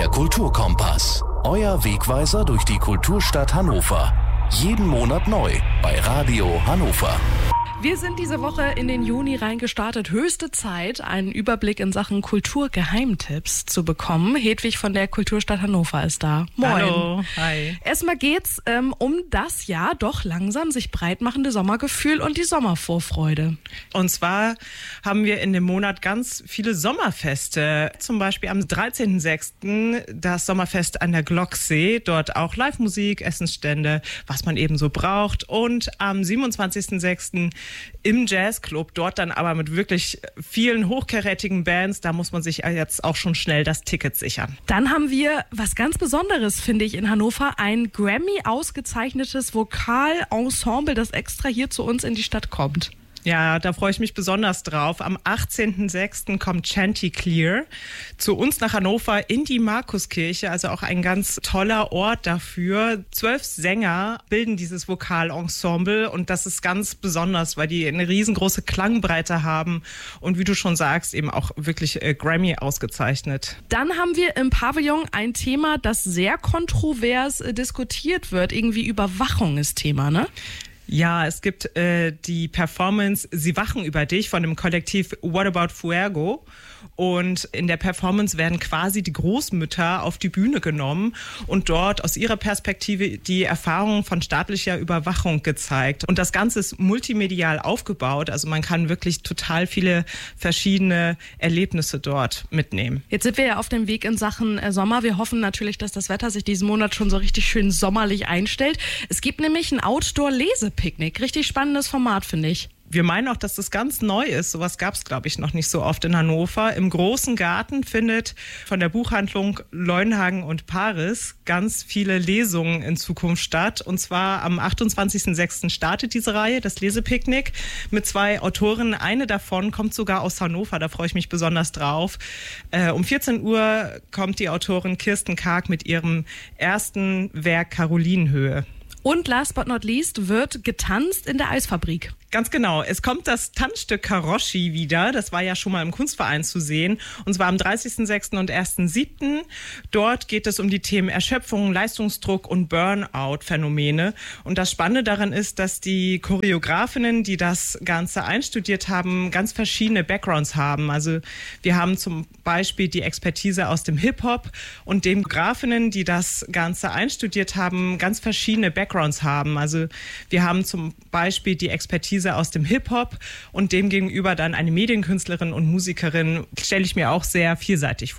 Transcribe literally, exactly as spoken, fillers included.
Der Kulturkompass. Euer Wegweiser durch die Kulturstadt Hannover. Jeden Monat neu bei Radio Hannover. Wir sind diese Woche in den Juni reingestartet. Höchste Zeit, einen Überblick in Sachen Kulturgeheimtipps zu bekommen. Hedwig von der Kulturstadt Hannover ist da. Moin. Hallo, hi. Erstmal geht's ähm, um das ja doch langsam sich breitmachende Sommergefühl und die Sommervorfreude. Und zwar haben wir in dem Monat ganz viele Sommerfeste. Zum Beispiel am dreizehnten sechsten das Sommerfest an der Glocksee. Dort auch Live-Musik, Essensstände, was man eben so braucht. Und am siebenundzwanzigsten sechsten im Jazzclub, dort dann aber mit wirklich vielen hochkarätigen Bands, da muss man sich jetzt auch schon schnell das Ticket sichern. Dann haben wir was ganz Besonderes, finde ich, in Hannover, ein Grammy ausgezeichnetes Vokalensemble, das extra hier zu uns in die Stadt kommt. Ja, da freue ich mich besonders drauf. Am achtzehnten sechsten kommt Chanticleer zu uns nach Hannover in die Markuskirche, also auch ein ganz toller Ort dafür. Zwölf Sänger bilden dieses Vokalensemble und das ist ganz besonders, weil die eine riesengroße Klangbreite haben und wie du schon sagst, eben auch wirklich äh, Grammy ausgezeichnet. Dann haben wir im Pavillon ein Thema, das sehr kontrovers äh, diskutiert wird. Irgendwie Überwachung ist Thema, ne? Ja, es gibt äh, die Performance Sie wachen über dich von dem Kollektiv What About Fuego. Und in der Performance werden quasi die Großmütter auf die Bühne genommen und dort aus ihrer Perspektive die Erfahrungen von staatlicher Überwachung gezeigt. Und das Ganze ist multimedial aufgebaut. Also man kann wirklich total viele verschiedene Erlebnisse dort mitnehmen. Jetzt sind wir ja auf dem Weg in Sachen äh, Sommer. Wir hoffen natürlich, dass das Wetter sich diesen Monat schon so richtig schön sommerlich einstellt. Es gibt nämlich ein Outdoor-Lesepicknick. Richtig spannendes Format, finde ich. Wir meinen auch, dass das ganz neu ist. Sowas gab es, glaube ich, noch nicht so oft in Hannover. Im großen Garten findet von der Buchhandlung Leunhagen und Paris ganz viele Lesungen in Zukunft statt. Und zwar am achtundzwanzigsten sechsten startet diese Reihe, das Lesepicknick, mit zwei Autorinnen. Eine davon kommt sogar aus Hannover, da freue ich mich besonders drauf. Äh, um vierzehn Uhr kommt die Autorin Kirsten Karg mit ihrem ersten Werk Karolinenhöhe. Und last but not least wird getanzt in der Eisfabrik. Ganz genau. Es kommt das Tanzstück Karoshi wieder. Das war ja schon mal im Kunstverein zu sehen. Und zwar am dreißigsten sechsten und ersten siebten Dort geht es um die Themen Erschöpfung, Leistungsdruck und Burnout-Phänomene. Und das Spannende daran ist, dass die Choreografinnen, die das Ganze einstudiert haben, ganz verschiedene Backgrounds haben. Also wir haben zum Beispiel die Expertise aus dem Hip-Hop und den Choreografinnen, die das Ganze einstudiert haben, ganz verschiedene Backgrounds haben. Also wir haben zum Beispiel die Expertise aus dem Hip-Hop und demgegenüber dann eine Medienkünstlerin und Musikerin, stelle ich mir auch sehr vielseitig vor.